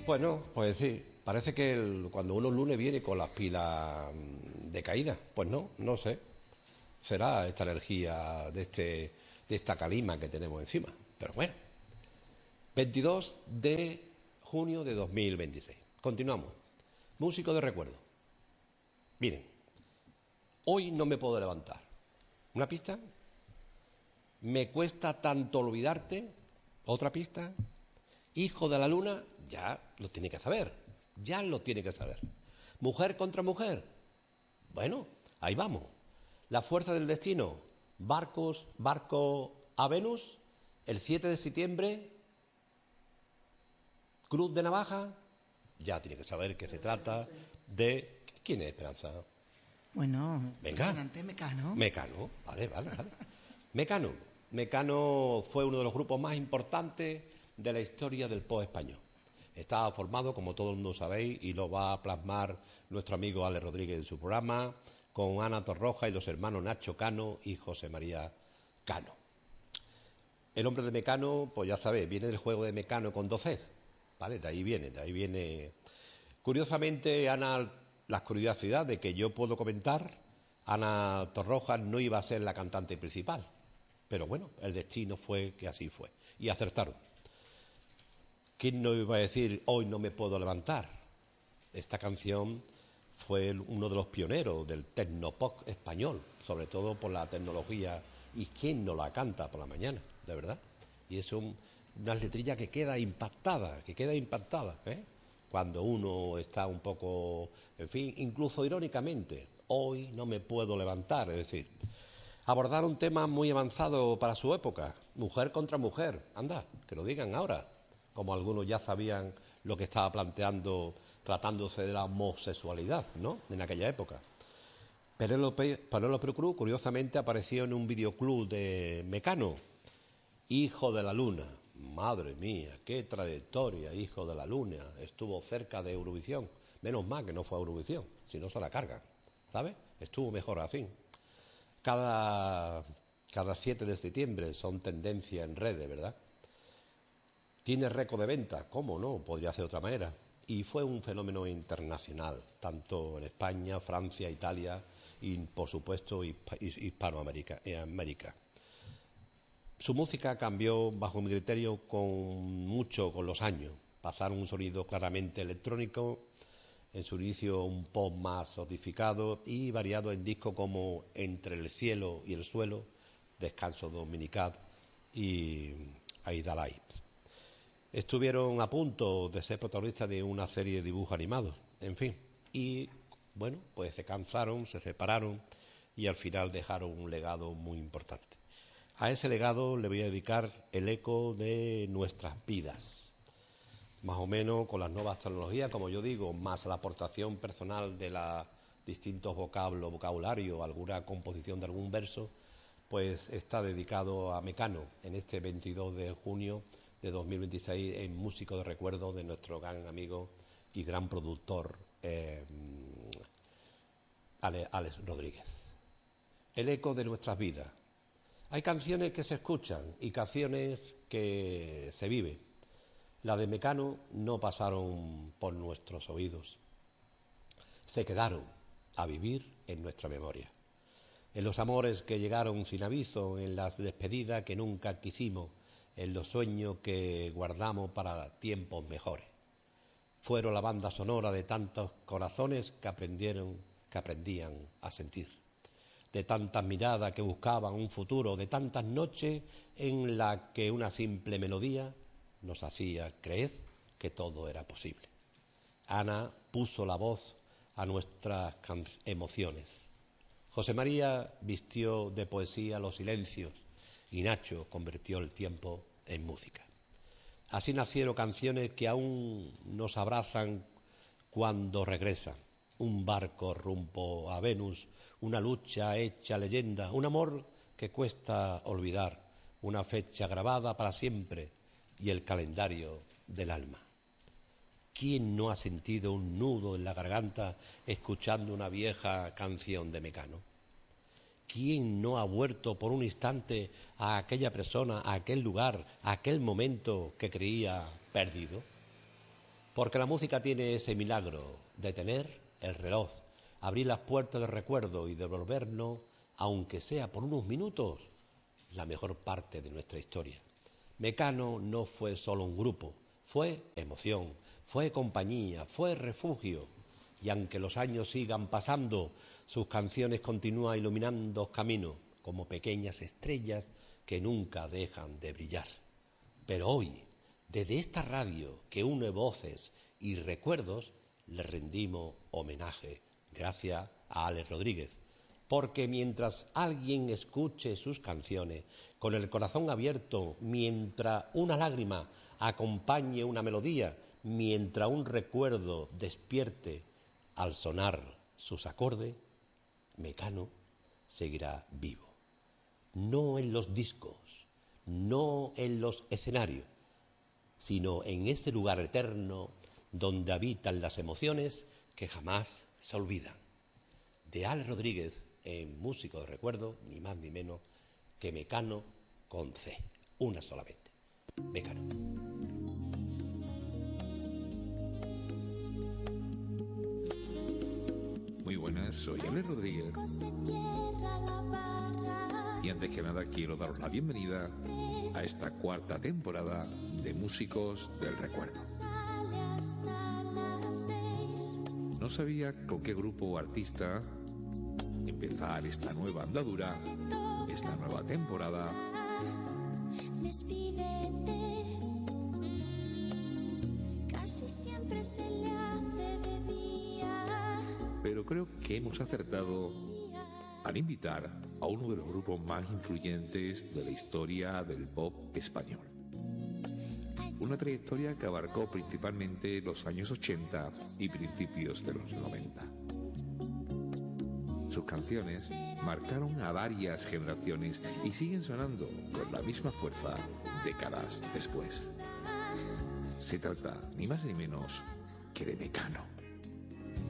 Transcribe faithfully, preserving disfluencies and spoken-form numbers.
Bueno, pues sí, parece que el- cuando uno el lunes viene con las pilas mm, decaídas, pues no, no sé. Será esta energía de este de esta calima que tenemos encima. Pero bueno, veintidós de junio de dos mil veintiséis. Continuamos. Músico de recuerdo. Miren, hoy no me puedo levantar. ¿Una pista? Me cuesta tanto olvidarte. ¿Otra pista? Hijo de la luna, ya lo tiene que saber. Ya lo tiene que saber. Mujer contra mujer. Bueno, ahí vamos. La fuerza del destino. Barcos, barco a Venus. El siete de septiembre. Cruz de navaja. Ya tiene que saber que se trata de... ¿Quién es Esperanza? Bueno, Venga. impresionante Mecano. Mecano. Vale, vale, vale. Mecano. Mecano fue uno de los grupos más importantes de la historia del pop español. Estaba formado, como todo el mundo sabéis, y lo va a plasmar nuestro amigo Ale Rodríguez en su programa, con Ana Torroja y los hermanos Nacho Cano y José María Cano. El nombre de Mecano, pues ya sabéis, viene del juego de Mecano con dos Cs, ¿vale? De ahí viene, de ahí viene. Curiosamente, Ana, la curiosidad de que yo puedo comentar, Ana Torroja no iba a ser la cantante principal, pero bueno, el destino fue que así fue, y acertaron. ¿Quién no iba a decir hoy no me puedo levantar? Esta canción fue uno de los pioneros del tecnopop español, sobre todo por la tecnología. ¿Y quién no la canta por la mañana, de verdad? Y es un, una letrilla que queda impactada, que queda impactada, ¿eh? Cuando uno está un poco, en fin, incluso irónicamente, hoy no me puedo levantar, es decir, abordar un tema muy avanzado para su época, mujer contra mujer, anda, que lo digan ahora, como algunos ya sabían lo que estaba planteando tratándose de la homosexualidad, ¿no?, en aquella época. Penélope, Penélope Cruz, curiosamente, apareció en un videoclub de Mecano, Hijo de la Luna. Madre mía, qué trayectoria, Hijo de la Luna. Estuvo cerca de Eurovisión. Menos mal que no fue a Eurovisión, si no se la cargan, ¿sabes? Estuvo mejor así. Cada, cada siete de septiembre son tendencia en redes, ¿verdad? Tiene récord de venta, ¿cómo no? Podría ser de otra manera. Y fue un fenómeno internacional, tanto en España, Francia, Italia y, por supuesto, Hispanoamérica. Eh, América. Su música cambió, bajo mi criterio, con mucho con los años. Pasaron un sonido claramente electrónico, en su inicio un pop más sofisticado y variado en discos como Entre el cielo y el suelo, Descanso dominical y Aida Lights. Estuvieron a punto de ser protagonistas de una serie de dibujos animados, en fin. Y, bueno, pues se cansaron, se separaron y al final dejaron un legado muy importante. A ese legado le voy a dedicar el eco de nuestras vidas. Más o menos con las nuevas tecnologías, como yo digo, más la aportación personal de los distintos vocablos, vocabulario, alguna composición de algún verso, pues está dedicado a Mecano en este veintidós de junio de dos mil veintiséis en Músico de Recuerdo de nuestro gran amigo y gran productor eh, Alex Rodríguez. El eco de nuestras vidas. Hay canciones que se escuchan y canciones que se viven. Las de Mecano no pasaron por nuestros oídos. Se quedaron a vivir en nuestra memoria. En los amores que llegaron sin aviso, en las despedidas que nunca quisimos, en los sueños que guardamos para tiempos mejores. Fueron la banda sonora de tantos corazones que aprendieron, que aprendían a sentir. De tantas miradas que buscaban un futuro, de tantas noches en las que una simple melodía nos hacía creer que todo era posible. Ana puso la voz a nuestras emociones. José María vistió de poesía los silencios y Nacho convirtió el tiempo en música. Así nacieron canciones que aún nos abrazan cuando regresan. Un barco rumbo a Venus, una lucha hecha leyenda, un amor que cuesta olvidar, una fecha grabada para siempre y el calendario del alma. ¿Quién no ha sentido un nudo en la garganta escuchando una vieja canción de Mecano? ¿Quién no ha vuelto por un instante a aquella persona, a aquel lugar, a aquel momento que creía perdido? Porque la música tiene ese milagro de tener el reloj, abrir las puertas del recuerdo y devolvernos, aunque sea por unos minutos, la mejor parte de nuestra historia. Mecano no fue solo un grupo, fue emoción, fue compañía, fue refugio. Y aunque los años sigan pasando, sus canciones continúan iluminando caminos como pequeñas estrellas que nunca dejan de brillar. Pero hoy, desde esta radio que une voces y recuerdos, le rendimos homenaje gracias a Alex Rodríguez. Porque mientras alguien escuche sus canciones con el corazón abierto, mientras una lágrima acompañe una melodía, mientras un recuerdo despierte al sonar sus acordes, Mecano seguirá vivo. No en los discos, no en los escenarios, sino en ese lugar eterno donde habitan las emociones que jamás se olvidan. De Alex Rodríguez, en Músico de Recuerdo, ni más ni menos que Mecano con C, una solamente. Mecano. Muy buenas, soy Alex Rodríguez. Y antes que nada quiero daros la bienvenida a esta cuarta temporada de Músicos del Recuerdo. No sabía con qué grupo o artista empezar esta nueva andadura, esta nueva temporada. Casi siempre se le hace de día. Pero creo que hemos acertado al invitar a uno de los grupos más influyentes de la historia del pop español. Una trayectoria que abarcó principalmente los años ochenta y principios de los noventa. Sus canciones marcaron a varias generaciones y siguen sonando con la misma fuerza décadas después. Se trata ni más ni menos que de Mecano.